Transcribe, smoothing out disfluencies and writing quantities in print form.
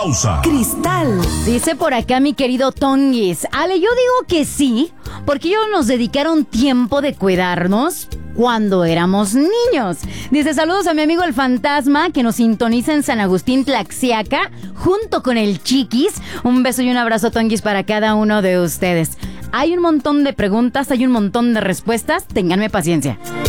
pausa. Cristal. Dice por acá mi querido Tonguis. Ale, yo digo que sí, porque ellos nos dedicaron tiempo de cuidarnos cuando éramos niños. Dice, saludos a mi amigo el Fantasma, que nos sintoniza en San Agustín, Tlaxiaca, junto con el Chiquis. Un beso y un abrazo, Tonguis, para cada uno de ustedes. Hay un montón de preguntas, hay un montón de respuestas. Ténganme paciencia.